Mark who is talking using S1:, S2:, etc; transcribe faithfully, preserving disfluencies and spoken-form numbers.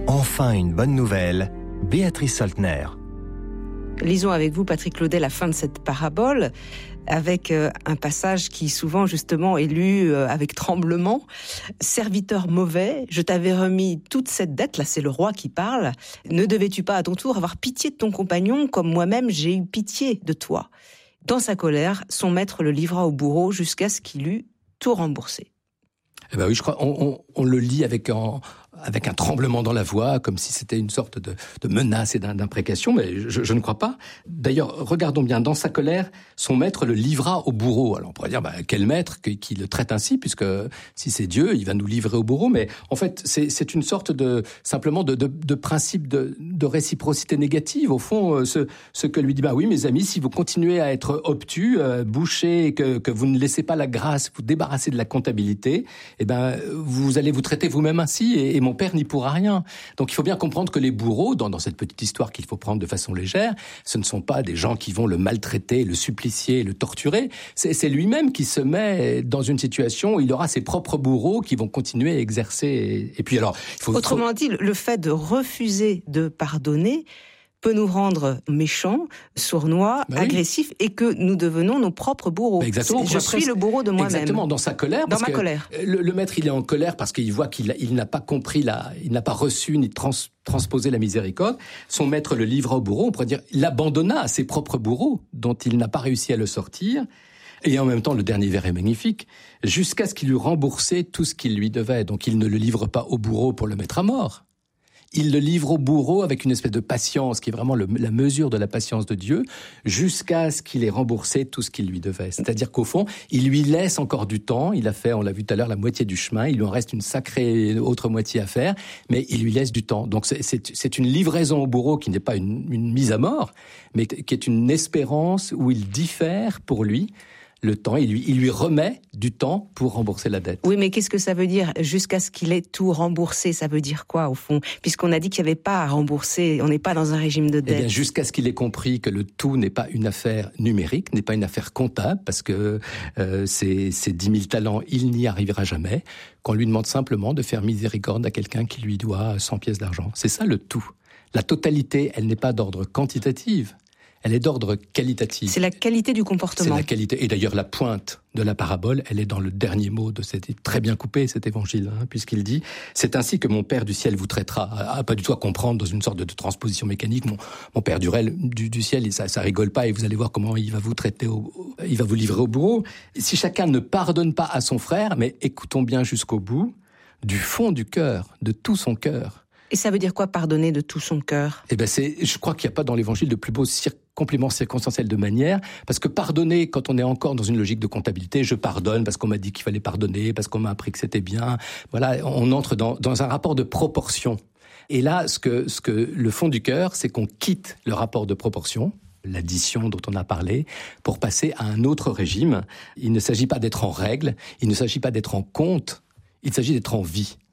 S1: Enfin une bonne nouvelle, Béatrice Soltner.
S2: Lisons avec vous, Patrick Claudet, la fin de cette parabole, avec euh, un passage qui souvent justement est lu euh, avec tremblement. « Serviteur mauvais, je t'avais remis toute cette dette », là c'est le roi qui parle, « ne devais-tu pas à ton tour avoir pitié de ton compagnon comme moi-même j'ai eu pitié de toi ?» Dans sa colère, son maître le livra au bourreau jusqu'à ce qu'il eût tout remboursé.
S3: Eh ben oui, je crois, on, on, on le lit avec un, avec un tremblement dans la voix, comme si c'était une sorte de, de menace et d'imprécation, mais je, je ne crois pas. D'ailleurs, regardons bien, dans sa colère, son maître le livra au bourreau. Alors on pourrait dire, bah, quel maître qui, qui le traite ainsi, puisque si c'est Dieu, il va nous livrer au bourreau, mais en fait, c'est, c'est une sorte de, simplement de, de, de principe de, de réciprocité négative. Au fond, ce, ce que lui dit, bah oui, mes amis, si vous continuez à être obtus, euh, bouchés, que, que vous ne laissez pas la grâce vous débarrasser de la comptabilité, eh ben, vous allez vous traiter vous-même ainsi, et, et mon père n'y pourra rien. Donc il faut bien comprendre que les bourreaux, dans, dans cette petite histoire qu'il faut prendre de façon légère, ce ne sont pas des gens qui vont le maltraiter, le supplicier, le torturer. C'est, c'est lui-même qui se met dans une situation où il aura ses propres bourreaux qui vont continuer à exercer. Et, et puis alors, il faut...
S2: Autrement dit, le fait de refuser de pardonner peut nous rendre méchants, sournois, bah oui. agressifs, et que nous devenons nos propres bourreaux. Bah
S3: exactement.
S2: Je suis le bourreau de moi-même.
S3: Exactement, dans sa colère.
S2: Dans
S3: parce
S2: ma
S3: que
S2: colère.
S3: Le, le maître, il est en colère parce qu'il voit qu'il il n'a pas compris, la, il n'a pas reçu ni trans, transposé la miséricorde. Son maître le livra au bourreau, on pourrait dire, il l'abandonna à ses propres bourreaux, dont il n'a pas réussi à le sortir. Et en même temps, le dernier vers est magnifique, jusqu'à ce qu'il eût remboursé tout ce qu'il lui devait. Donc il ne le livre pas au bourreau pour le mettre à mort. Il le livre au bourreau avec une espèce de patience, qui est vraiment le, la mesure de la patience de Dieu, jusqu'à ce qu'il ait remboursé tout ce qu'il lui devait. C'est-à-dire qu'au fond, il lui laisse encore du temps. Il a fait, on l'a vu tout à l'heure, la moitié du chemin. Il lui en reste une sacrée autre moitié à faire, mais il lui laisse du temps. Donc c'est, c'est, c'est une livraison au bourreau qui n'est pas une, une mise à mort, mais qui est une espérance où il diffère pour lui le temps, il lui, il lui remet du temps pour rembourser la dette.
S2: Oui, mais qu'est-ce que ça veut dire jusqu'à ce qu'il ait tout remboursé? Ça veut dire quoi, au fond? Puisqu'on a dit qu'il n'y avait pas à rembourser, on n'est pas dans un régime de dette.
S3: Eh bien, jusqu'à ce qu'il ait compris que le tout n'est pas une affaire numérique, n'est pas une affaire comptable, parce que euh, ces, ces dix mille talents, il n'y arrivera jamais, qu'on lui demande simplement de faire miséricorde à quelqu'un qui lui doit cent pièces d'argent. C'est ça le tout. La totalité, elle n'est pas d'ordre quantitatif. Elle est d'ordre qualitatif.
S2: C'est la qualité du comportement.
S3: C'est la qualité. Et d'ailleurs, la pointe de la parabole, elle est dans le dernier mot de cet, très bien coupé, cet évangile, hein, puisqu'il dit, c'est ainsi que mon Père du ciel vous traitera. À, pas du tout à comprendre dans une sorte de, de transposition mécanique. Mon, mon Père du, du, du ciel, ça, ça rigole pas, et vous allez voir comment il va vous traiter au, il va vous livrer au bourreau. Si chacun ne pardonne pas à son frère, mais écoutons bien jusqu'au bout, du fond du cœur, de tout son cœur.
S2: Et ça veut dire quoi, pardonner de tout son cœur?
S3: Eh ben, c'est, je crois qu'il n'y a pas dans l'évangile de plus beau cir- complément circonstanciel de manière, parce que pardonner, quand on est encore dans une logique de comptabilité, je pardonne parce qu'on m'a dit qu'il fallait pardonner, parce qu'on m'a appris que c'était bien, voilà, on entre dans, dans un rapport de proportion. Et là, ce que, ce que le fond du cœur, c'est qu'on quitte le rapport de proportion, l'addition dont on a parlé, pour passer à un autre régime. Il ne s'agit pas d'être en règle, il ne s'agit pas d'être en compte, il s'agit d'être en vie.